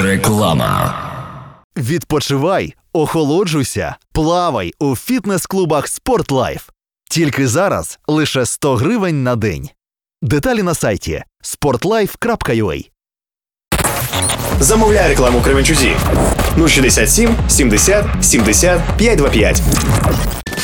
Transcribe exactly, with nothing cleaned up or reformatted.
Реклама. Відпочивай, охолоджуйся, плавай у фітнес-клубах «Спортлайф». Тільки зараз лише сто гривень на день. Деталі на сайті спортлайф крапка ю а. Замовляй рекламу Кременчузі. нуль шістдесят сім сімдесят сімдесят п'ятсот двадцять п'ять.